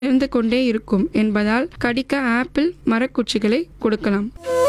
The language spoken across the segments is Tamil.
இருந்து கொண்டே இருக்கும் என்பதால் கடிக்க ஆப்பிள் மரக்குச்சிகளை கொடுக்கலாம்.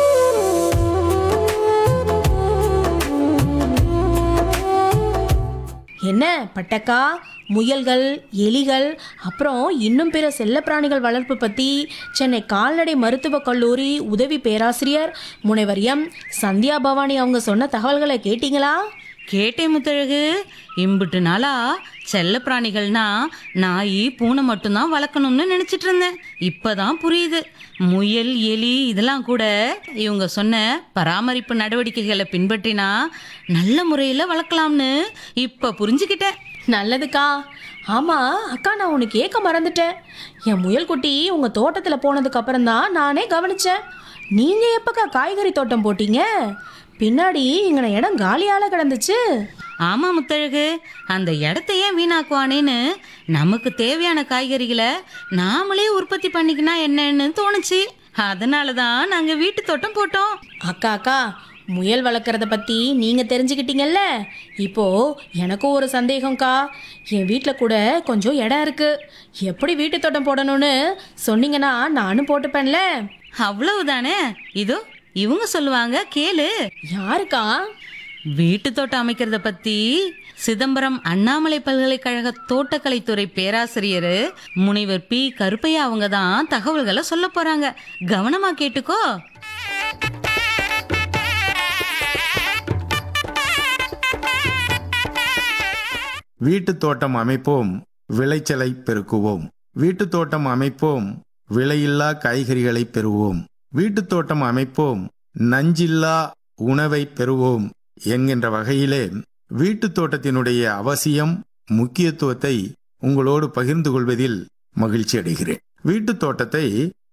என்ன பட்டக்கா, முயல்கள், எலிகள், அப்புறம் இன்னும் பிற செல்லப்பிராணிகள் வளர்ப்பு பற்றி சென்னை கால்நடை மருத்துவக் கல்லூரி உதவி பேராசிரியர் முனைவர் எம் சந்தியா பவானி அவங்க சொன்ன தகவல்களை கேட்டிங்களா? கேட்டேன் முத்தழகு. இம்புட்டு நாளா செல்ல பிராணிகள்னா நாய் பூனை மட்டும்தான் வளர்க்கணும்னு நினைச்சிட்டு இருந்தேன். இப்பதான் புரியுது. முயல், எலி இதெல்லாம் கூட இவங்க சொன்ன பராமரிப்பு நடவடிக்கைகளை பின்பற்றினா நல்ல முறையில் வளர்க்கலாம்னு இப்ப புரிஞ்சுக்கிட்டேன். நல்லதுக்கா. ஆமாம் அக்கா, நான் உனக்கு கேட்க மறந்துட்டேன். என் முயல் குட்டி உங்கள் தோட்டத்தில் போனதுக்கு அப்புறம் தான் நானே கவனித்தேன். நீங்கள் எப்பக்கா காய்கறி தோட்டம் போட்டீங்க? பின்னாடி இங்கே இடம் காலியால கிடந்துச்சு. ஆமா முத்தழகு, அந்த இடத்த ஏன் வீணாக்குவானேன்னு நமக்கு தேவையான காய்கறிகளை நாமளே உற்பத்தி பண்ணிக்கினா என்னன்னு தோணுச்சு. அதனால தான் நாங்கள் வீட்டு தோட்டம் போட்டோம். அக்கா, முயல் வளர்க்குறத பற்றி நீங்கள் தெரிஞ்சுக்கிட்டீங்கல்ல. இப்போது எனக்கும் ஒரு சந்தேகம்க்கா. என் வீட்டில் கூட கொஞ்சம் இடம் இருக்குது. எப்படி வீட்டு தோட்டம் போடணும்னு சொன்னீங்கன்னா நானும் போட்டுப்பேன்ல. அவ்வளவுதானே. இதோ இவங்க சொல்லுவாங்க, கேளு. யாருக்கா? வீட்டு தோட்டம் அமைக்கிறத பத்தி சிதம்பரம் அண்ணாமலை பல்கலைக்கழக தோட்டக்கலைத்துறை பேராசிரியர் முனைவர் பி கருப்பையா அவங்க தான் தகவல்களை சொல்ல போறாங்க. கவனமா கேட்டுக்கோ. வீட்டு தோட்டம் அமைப்போம், விளைச்சலை பெருக்குவோம். வீட்டு தோட்டம் அமைப்போம், விலையில்லா காய்கறிகளை பெறுவோம். வீட்டு தோட்டம் அமைப்போம், நஞ்சில்லா உணவை பெறுவோம் என்கின்ற வகையிலே வீட்டு தோட்டத்தினுடைய அவசியம், முக்கியத்துவத்தை உங்களோடு பகிர்ந்து கொள்வதில் மகிழ்ச்சி அடைகிறேன். வீட்டு தோட்டத்தை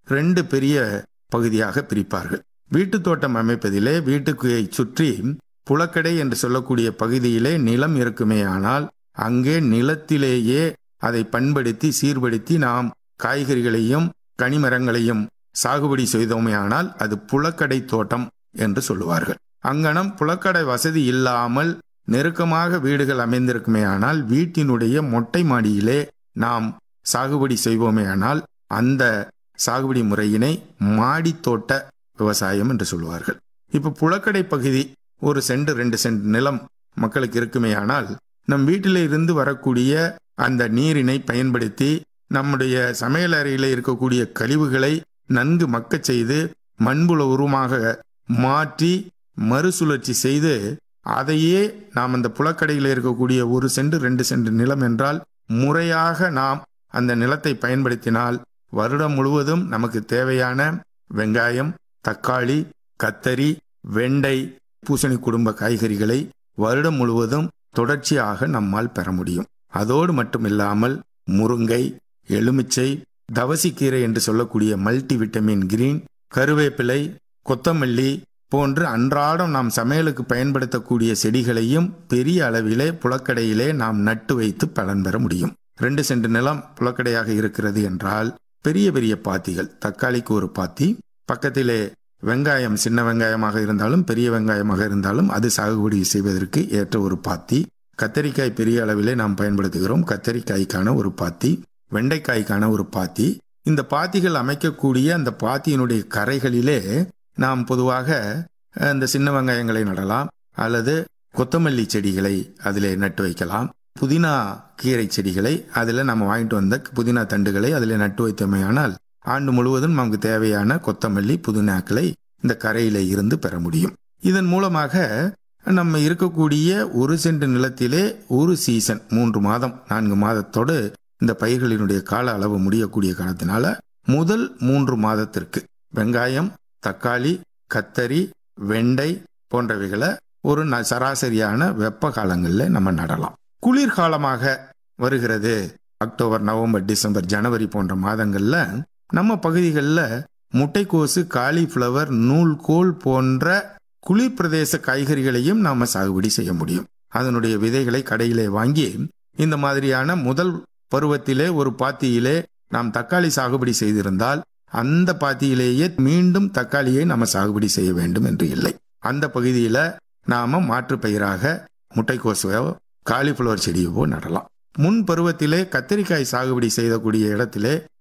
2 பெரிய பகுதியாக பிரிப்பார்கள். வீட்டு தோட்டம் அமைப்பதிலே வீட்டுக்கு சுற்றி புலக்கடை என்று சொல்லக்கூடிய பகுதியிலே நிலம் இருக்குமே ஆனால் அங்கே நிலத்திலேயே அதை பண்படுத்தி சீர்படுத்தி நாம் காய்கறிகளையும் கனிமரங்களையும் சாகுபடி செய்தோமே ஆனால் அது புலக்கடை தோட்டம் என்று சொல்லுவார்கள். அங்கனம் புலக்கடை வசதி இல்லாமல் நெருக்கமாக வீடுகள் அமைந்திருக்குமே ஆனால் வீட்டினுடைய மொட்டை மாடியிலே நாம் சாகுபடி செய்வோமே ஆனால் அந்த சாகுபடி முறையினை மாடி தோட்ட விவசாயம் என்று சொல்லுவார்கள். இப்போ புலக்கடை பகுதி 1 சென்ட் 2 சென்ட் நிலம் மக்களுக்கு இருக்குமே ஆனால் நம் வீட்டில் இருந்து வரக்கூடிய அந்த நீரினை பயன்படுத்தி நம்முடைய சமையல் அறையில் இருக்கக்கூடிய கழிவுகளை நன்கு மக்கச் செய்து மண்புல உருமாக மாற்றி மறுசுழற்சி செய்து அதையே நாம் அந்த புலக்கடையில் இருக்கக்கூடிய 1 சென்ட் 2 சென்ட் நிலம் என்றால் முறையாக நாம் அந்த நிலத்தை பயன்படுத்தினால் வருடம் முழுவதும் நமக்கு தேவையான வெங்காயம், தக்காளி, கத்தரி, வெண்டை, பூசணி குடும்ப காய்கறிகளை வருடம் முழுவதும் தொடர்ச்சியாக நம்மால் பெற முடியும். அதோடு மட்டுமில்லாமல் முருங்கை, எலுமிச்சை, தவசிக்கீரை என்று சொல்லக்கூடிய மல்டி விட்டமின் கிரீன், கருவேப்பிலை, கொத்தமல்லி போன்று அன்றாடம் நாம் சமையலுக்கு பயன்படுத்தக்கூடிய செடிகளையும் பெரிய அளவிலே புலக்கடையிலே நாம் நட்டு வைத்து பலன் பெற முடியும். 2 சென்ட் நிலம் புலக்கடையாக இருக்கிறது என்றால் பெரிய பெரிய பாத்திகள், தக்காளிக்கு ஒரு பாத்தி, பக்கத்திலே வெங்காயம் சின்ன வெங்காயமாக இருந்தாலும் பெரிய வெங்காயமாக இருந்தாலும் அது சாகுபடி செய்வதற்கு ஏற்ற ஒரு பாத்தி, கத்தரிக்காய் பெரிய அளவிலே நாம் பயன்படுத்துகிறோம், கத்தரிக்காய்க்கான ஒரு பாத்தி, வெண்டைக்காய்க்கான ஒரு பாத்தி. இந்த பாத்திகள் அமைக்கக்கூடிய அந்த பாத்தியினுடைய கரைகளிலே நாம் பொதுவாக இந்த சின்ன வெங்காயங்களை நடலாம் அல்லது கொத்தமல்லி செடிகளை அதிலே நட்டு வைக்கலாம். புதினா கீரை செடிகளை அதில் நம்ம வாங்கிட்டு வந்த புதினா தண்டுகளை அதில் நட்டு வைத்தோமையானால் ஆண்டு முழுவதும் நமக்கு தேவையான கொத்தமல்லி புதினாக்களை இந்த கரையில இருந்து பெற முடியும். இதன் மூலமாக நம்ம இருக்கக்கூடிய 1 சென்ட் நிலத்திலே ஒரு சீசன் 3 மாதம் 4 மாதத்தோடு இந்த பயிர்களினுடைய கால அளவு முடியக்கூடிய காரணத்தினால முதல் 3 மாதத்திற்கு வெங்காயம், தக்காளி, கத்தரி, வெண்டை போன்றவைகளை ஒரு சராசரியான வெப்ப காலங்களில் நம்ம நடலாம். குளிர்காலமாக வருகிறது அக்டோபர், நவம்பர், டிசம்பர், ஜனவரி போன்ற மாதங்கள்ல நம்ம பகுதிகளில் முட்டைக்கோசு, காலிஃப்ளவர், நூல்கோல் போன்ற குளிர் பிரதேச காய்கறிகளையும் நாம சாகுபடி செய்ய முடியும். அதனுடைய விதைகளை கடையிலே வாங்கி இந்த மாதிரியான முதல் பருவத்திலே ஒரு பாத்தியிலே நாம் தக்காளி சாகுபடி செய்திருந்தால் அந்த பாத்தியிலேயே மீண்டும் தக்காளியை நம்ம சாகுபடி செய்ய வேண்டும் என்று இல்லை. அந்த பகுதியில நாம மாற்று பயிராக முட்டைக்கோசோ காலிஃப்ளவர் செடியவோ நடலாம். முன் பருவத்திலே கத்தரிக்காய் சாகுபடி செய்யக்கூடிய இடத்திலே